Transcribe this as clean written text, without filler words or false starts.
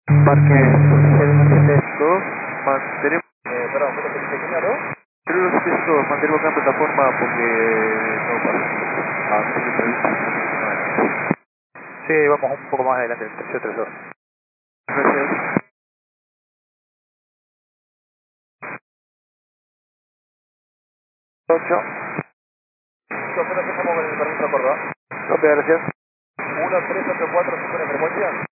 Parque 772, mantenemos, Perdón, ¿fue lo que dice claro? 3272, mantenemos la plataforma porque no pasa. Ah, no sé qué entrevista. Sí, vamos un poco más adelante, el 332. Gracias. 8. ¿Qué operas estamos con el permiso de Córdoba? Ok, gracias. 1384, 5 de frecuencia.